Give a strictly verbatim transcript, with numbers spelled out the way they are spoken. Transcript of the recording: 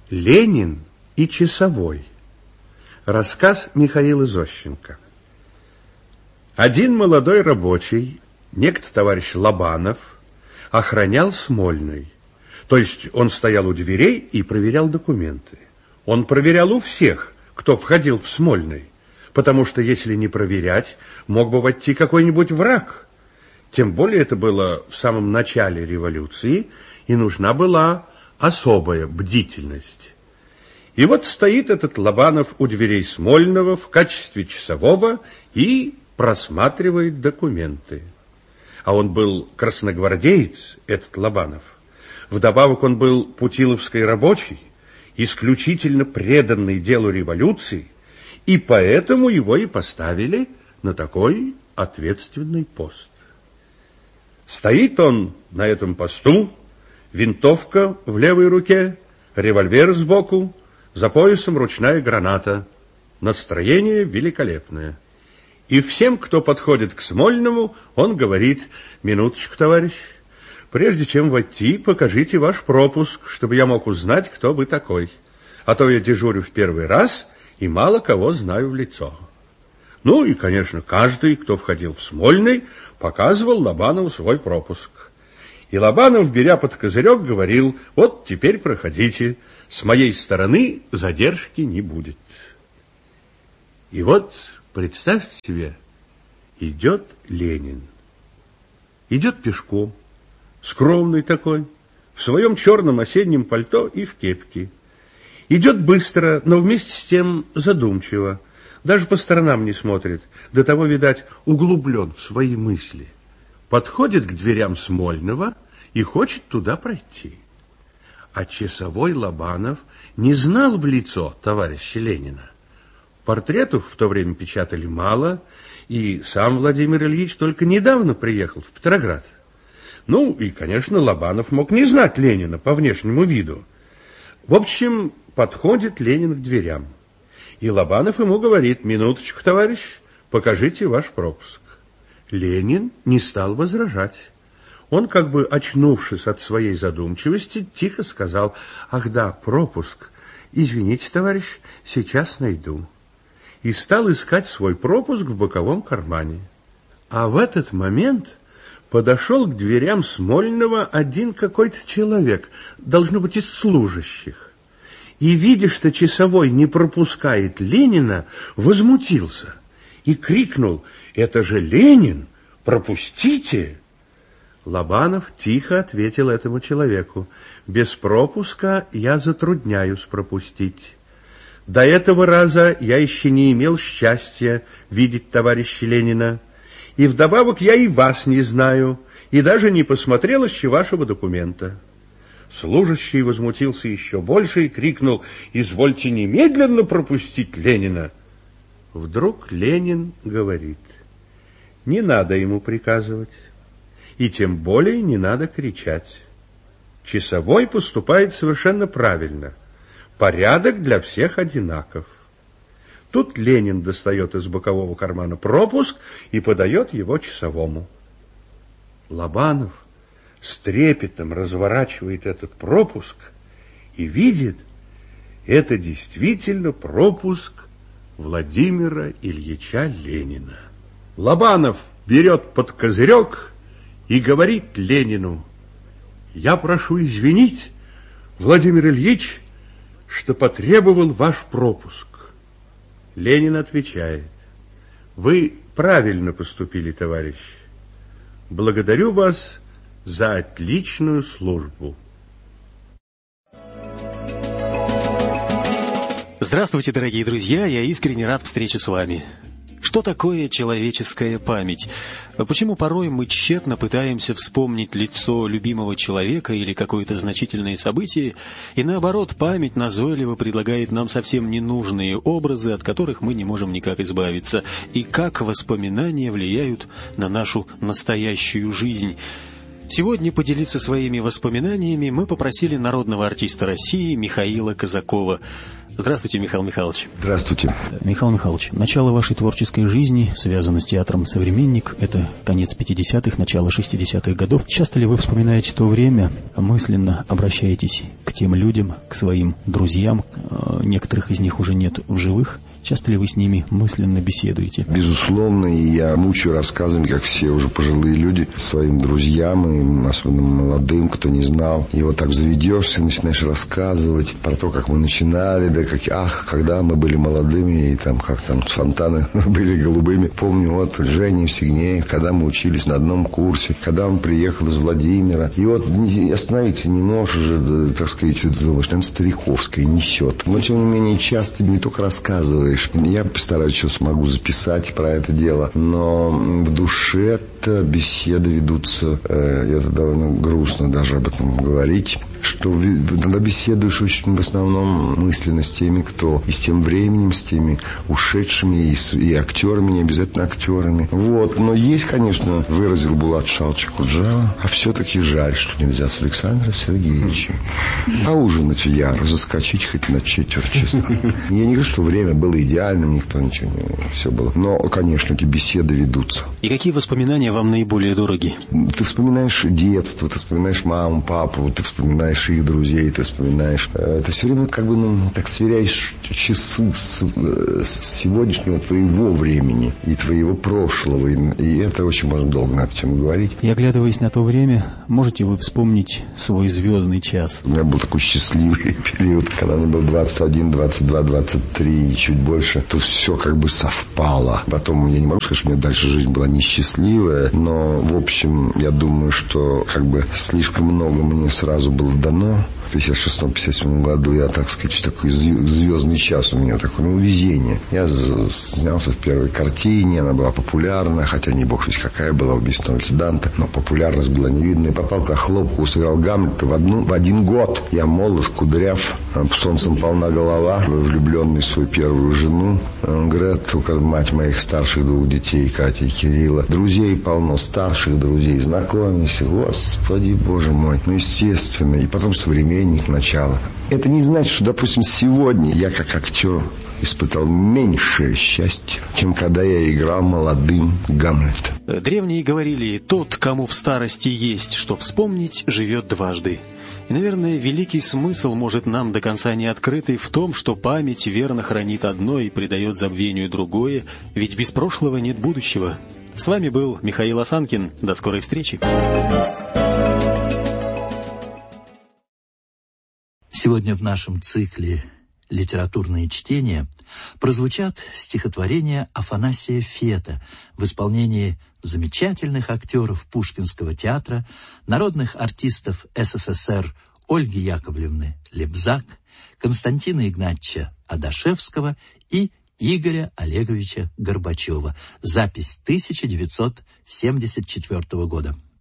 Ленин и часовой. Рассказ Михаила Зощенко. Один молодой рабочий, некто товарищ Лобанов, охранял Смольный. То есть он стоял у дверей и проверял документы. Он проверял у всех, кто входил в Смольный, потому что если не проверять, мог бы войти какой-нибудь враг. Тем более это было в самом начале революции, и нужна была особая бдительность. И вот стоит этот Лобанов у дверей Смольного в качестве часового и просматривает документы. А он был красногвардеец, этот Лобанов. Вдобавок он был путиловский рабочий, исключительно преданный делу революции, и поэтому его и поставили на такой ответственный пост. Стоит он на этом посту, винтовка в левой руке, револьвер сбоку, за поясом ручная граната. Настроение великолепное. И всем, кто подходит к Смольному, он говорит: минуточку, товарищ, прежде чем войти, покажите ваш пропуск, чтобы я мог узнать, кто вы такой. А то я дежурю в первый раз и мало кого знаю в лицо. Ну и, конечно, каждый, кто входил в Смольный, показывал Лобанову свой пропуск. И Лобанов, беря под козырек, говорил: вот теперь проходите, с моей стороны задержки не будет. И вот, представьте себе, идет Ленин. Идет пешком, скромный такой, в своем черном осеннем пальто и в кепке. Идет быстро, но вместе с тем задумчиво. Даже по сторонам не смотрит, до того, видать, углублен в свои мысли. Подходит к дверям Смольного и хочет туда пройти. А часовой Лобанов не знал в лицо товарища Ленина. Портретов в то время печатали мало, и сам Владимир Ильич только недавно приехал в Петроград. Ну, и, конечно, Лобанов мог не знать Ленина по внешнему виду. В общем, подходит Ленин к дверям. И Лобанов ему говорит: минуточку, товарищ, покажите ваш пропуск. Ленин не стал возражать. Он, как бы очнувшись от своей задумчивости, тихо сказал: ах да, пропуск. Извините, товарищ, сейчас найду. И стал искать свой пропуск в боковом кармане. А в этот момент подошел к дверям Смольного один какой-то человек, должно быть, из служащих. И, видя, что часовой не пропускает Ленина, возмутился и крикнул: это же Ленин, пропустите! Лобанов тихо ответил этому человеку: без пропуска я затрудняюсь пропустить. До этого раза я еще не имел счастья видеть товарища Ленина, и вдобавок я и вас не знаю, и даже не посмотрел еще вашего документа. Служащий возмутился еще больше и крикнул: извольте немедленно пропустить Ленина. Вдруг Ленин говорит: не надо ему приказывать, и тем более не надо кричать. Часовой поступает совершенно правильно. Порядок для всех одинаков. Тут Ленин достает из бокового кармана пропуск и подает его часовому. Лобанов с трепетом разворачивает этот пропуск и видит, это действительно пропуск Владимира Ильича Ленина. Лобанов берет под козырек и говорит Ленину: я прошу извинить, Владимир Ильич, что потребовал ваш пропуск. Ленин отвечает: вы правильно поступили, товарищ. Благодарю вас за отличную службу. Здравствуйте, дорогие друзья, я искренне рад встрече с вами. Что такое человеческая память? Почему порой мы тщетно пытаемся вспомнить лицо любимого человека или какое-то значительное событие, и наоборот, память назойливо предлагает нам совсем ненужные образы, от которых мы не можем никак избавиться, и как воспоминания влияют на нашу настоящую жизнь? Сегодня поделиться своими воспоминаниями мы попросили народного артиста России Михаила Казакова. Здравствуйте, Михаил Михайлович. Здравствуйте. Михаил Михайлович, начало вашей творческой жизни связано с театром «Современник». Это конец пятидесятых, начало шестидесятых годов. Часто ли вы вспоминаете то время, мысленно обращаетесь к тем людям, к своим друзьям? Некоторых из них уже нет в живых. Часто ли вы с ними мысленно беседуете? Безусловно, и я мучаю рассказами, как все уже пожилые люди, своим друзьям, и особенно молодым, кто не знал. И вот так заведешься, начинаешь рассказывать про то, как мы начинали, да как, ах, когда мы были молодыми, и там, как там фонтаны были голубыми. Помню, вот Женя Евсигнеев, когда мы учились на одном курсе, когда он приехал из Владимира. И вот остановиться не можешь уже, так сказать, ты думаешь, наверное, Стариковская несет. Но, тем не менее, часто не только рассказываешь. Я постараюсь, что смогу записать про это дело. Но в душе-то беседы ведутся, э, это довольно грустно даже об этом говорить, что когда беседуешь очень в основном мысленно с теми, кто и с тем временем, с теми ушедшими, и, с, и актерами, не обязательно актерами. Вот. Но есть, конечно, выразил Булат Шалович Окуджава, а все-таки жаль, что нельзя с Александром Сергеевичем поужинать в Яр, заскочить хоть на четверть часа. Я не говорю, что время было идеальным, никто ничего не... Все было. Но, конечно, эти беседы ведутся. И какие воспоминания вам наиболее дороги? Ты вспоминаешь детство, ты вспоминаешь маму, папу, ты вспоминаешь их друзей, ты вспоминаешь. Ты все время как бы, ну, так сверяешь часы с, с сегодняшнего твоего времени и твоего прошлого. И, и это очень можно долго над чем говорить. И оглядываясь на то время, можете вы вспомнить свой звездный час? У меня был такой счастливый период, когда мне было двадцать один, двадцать два, двадцать три и чуть больше. Тут все как бы совпало. Потом, я не могу сказать, что у меня дальше жизнь была несчастливая, но, в общем, я думаю, что как бы слишком много мне сразу было дано. В пятьдесят шестом — пятьдесят седьмом году я, так сказать, такой звездный час у меня, такое, ну, везение. Я снялся в первой картине, она была популярна, хотя не бог весь какая была, «Убийство Данте», но популярность была невидная. Попал к Хлопку, сыграл Гамлета в, одну, в один год. Я молод, кудряв, солнцем полна голова, влюбленный в свою первую жену Гретту, мать моих старших двух детей, Кати и Кирилла. Друзей полно, старших друзей, знакомимся, Господи, Боже мой, ну, естественно. И потом «Современник», начало. Это не значит, что, допустим, сегодня я как актер испытал меньшее счастье, чем когда я играл молодым Гамлета. Древние говорили: тот, кому в старости есть что вспомнить, живет дважды. И, наверное, великий смысл может нам до конца не открытый в том, что память верно хранит одно и придает забвению другое, ведь без прошлого нет будущего. С вами был Михаил Осанкин. До скорой встречи. Сегодня в нашем цикле «Литературные чтения» прозвучат стихотворения Афанасия Фета в исполнении замечательных актеров Пушкинского театра, народных артистов СССР Ольги Яковлевны Лебзак, Константина Игнатьевича Адашевского и Игоря Олеговича Горбачева. Запись тысяча девятьсот семьдесят четвёртого года.